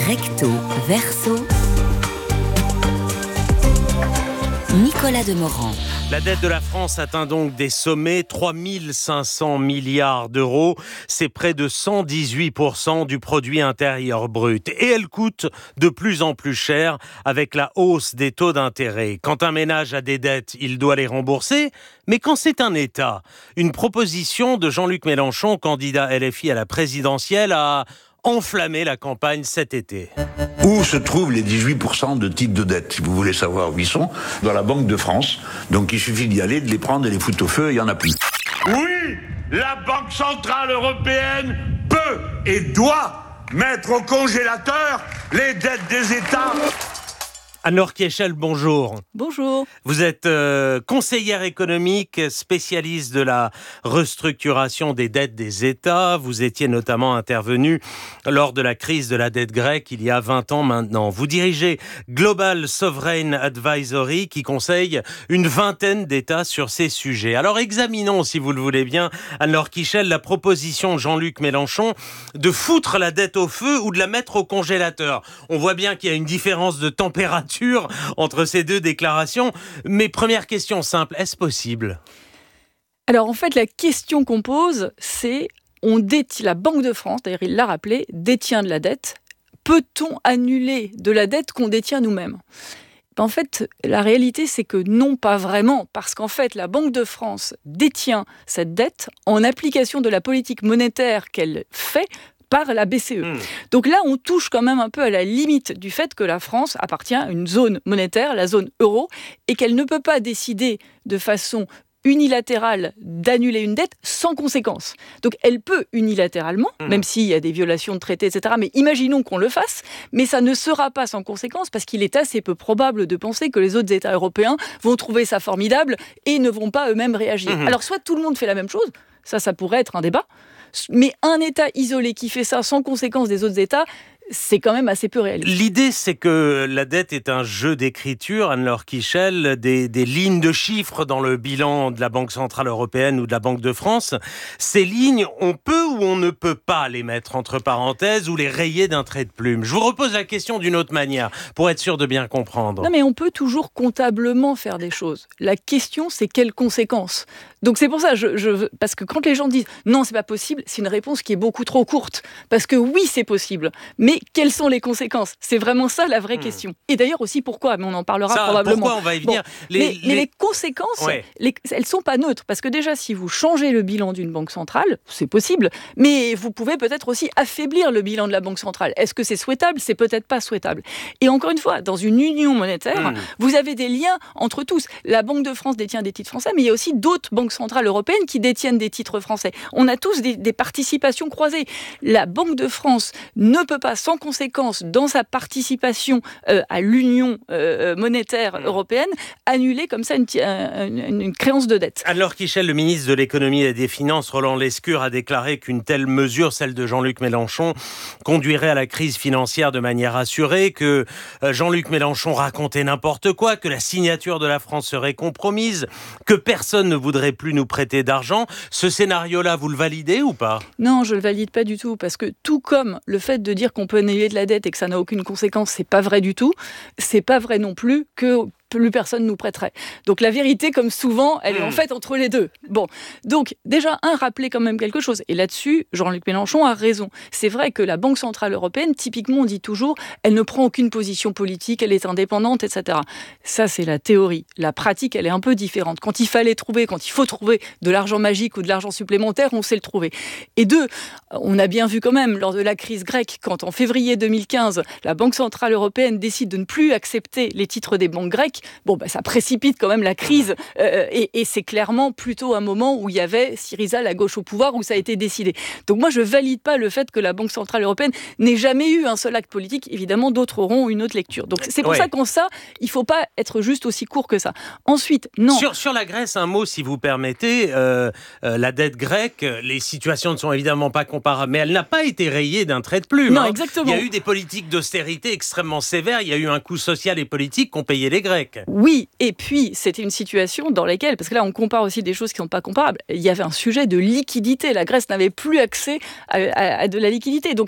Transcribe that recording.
Recto, verso, Nicolas Demorand. La dette de la France atteint donc des sommets, 3 500 milliards d'euros. C'est près de 118% du produit intérieur brut. Et elle coûte de plus en plus cher avec la hausse des taux d'intérêt. Quand un ménage a des dettes, il doit les rembourser. Mais quand c'est un État, une proposition de Jean-Luc Mélenchon, candidat LFI à la présidentielle, a enflammé la campagne cet été. Où se trouvent les 18% de titres de dette? Si vous voulez savoir où ils sont, dans la Banque de France. Donc il suffit d'y aller, de les prendre et les foutre au feu, il n'y en a plus. Oui, la Banque Centrale Européenne peut et doit mettre au congélateur les dettes des États. Anne-Laure Kiechel, bonjour. Bonjour. Vous êtes conseillère économique, spécialiste de la restructuration des dettes des États. Vous étiez notamment intervenue lors de la crise de la dette grecque il y a 20 ans maintenant. Vous dirigez Global Sovereign Advisory qui conseille une vingtaine d'États sur ces sujets. Alors examinons, si vous le voulez bien, Anne-Laure Kiechel, la proposition de Jean-Luc Mélenchon de foutre la dette au feu ou de la mettre au congélateur. On voit bien qu'il y a une différence de température entre ces deux déclarations. Mais première question simple, est-ce possible ? Alors en fait, la question qu'on pose, c'est la Banque de France, d'ailleurs il l'a rappelé, détient de la dette. Peut-on annuler de la dette qu'on détient nous-mêmes ? En fait, la réalité, c'est que non, pas vraiment, parce qu'en fait, la Banque de France détient cette dette en application de la politique monétaire qu'elle fait par la BCE. Donc là, on touche quand même un peu à la limite du fait que la France appartient à une zone monétaire, la zone euro, et qu'elle ne peut pas décider de façon unilatérale d'annuler une dette sans conséquence. Donc elle peut unilatéralement, même s'il y a des violations de traités, etc., mais imaginons qu'on le fasse, mais ça ne sera pas sans conséquence parce qu'il est assez peu probable de penser que les autres États européens vont trouver ça formidable et ne vont pas eux-mêmes réagir. Alors soit tout le monde fait la même chose, ça pourrait être un débat, mais un État isolé qui fait ça sans conséquence des autres États, c'est quand même assez peu réaliste. L'idée, c'est que la dette est un jeu d'écriture, Anne-Laure Kiechel, des lignes de chiffres dans le bilan de la Banque Centrale Européenne ou de la Banque de France. Ces lignes, on peut ou on ne peut pas les mettre entre parenthèses ou les rayer d'un trait de plume. Je vous repose la question d'une autre manière, pour être sûr de bien comprendre. Non, mais on peut toujours comptablement faire des choses. La question, c'est quelles conséquences ? Donc c'est pour ça, parce que quand les gens disent « non, c'est pas possible », c'est une réponse qui est beaucoup trop courte. Parce que oui, c'est possible, mais quelles sont les conséquences ? C'est vraiment ça la vraie question. Et d'ailleurs aussi pourquoi, mais on en parlera probablement. Pourquoi, on va y venir. Mais les conséquences, elles sont pas neutres. Parce que déjà, si vous changez le bilan d'une banque centrale, c'est possible, mais vous pouvez peut-être aussi affaiblir le bilan de la banque centrale. Est-ce que c'est souhaitable ? C'est peut-être pas souhaitable. Et encore une fois, dans une union monétaire, vous avez des liens entre tous. La Banque de France détient des titres français, mais il y a aussi d'autres banques centrales européennes qui détiennent des titres français. On a tous des participations croisées. La Banque de France ne peut pas, sans conséquence, dans sa participation à l'Union monétaire européenne, annuler comme ça une créance de dette. Anne-Laure Kiechel, le ministre de l'économie et des finances, Roland Lescure, a déclaré qu'une telle mesure, celle de Jean-Luc Mélenchon, conduirait à la crise financière de manière assurée, que Jean-Luc Mélenchon racontait n'importe quoi, que la signature de la France serait compromise, que personne ne voudrait plus nous prêter d'argent. Ce scénario-là, vous le validez ou pas ? Non, je le valide pas du tout, parce que tout comme le fait de dire qu'on peut annuler de la dette et que ça n'a aucune conséquence, c'est pas vrai du tout. C'est pas vrai non plus que plus personne nous prêterait. Donc la vérité, comme souvent, elle est en fait entre les deux. Bon, donc déjà, rappeler quand même quelque chose. Et là-dessus, Jean-Luc Mélenchon a raison. C'est vrai que la Banque Centrale Européenne, typiquement, on dit toujours, elle ne prend aucune position politique, elle est indépendante, etc. Ça, c'est la théorie. La pratique, elle est un peu différente. Quand il faut trouver de l'argent magique ou de l'argent supplémentaire, on sait le trouver. Et deux, on a bien vu quand même, lors de la crise grecque, quand en février 2015, la Banque Centrale Européenne décide de ne plus accepter les titres des banques grecques, ça précipite quand même la crise et c'est clairement plutôt un moment où il y avait Syriza, la gauche au pouvoir, où ça a été décidé. Donc moi, je valide pas le fait que la Banque Centrale Européenne n'ait jamais eu un seul acte politique. Évidemment, d'autres auront une autre lecture. Donc c'est pour ça qu'en ça, il faut pas être juste aussi court que ça. Ensuite, non. Sur la Grèce, un mot, si vous permettez. La dette grecque, les situations ne sont évidemment pas comparables, mais elle n'a pas été rayée d'un trait de plume. Non, exactement. Il y a eu des politiques d'austérité extrêmement sévères. Il y a eu un coût social et politique qu'ont payé les Grecs. Oui, et puis c'était une situation dans laquelle, parce que là on compare aussi des choses qui ne sont pas comparables, il y avait un sujet de liquidité. La Grèce n'avait plus accès à de la liquidité. Donc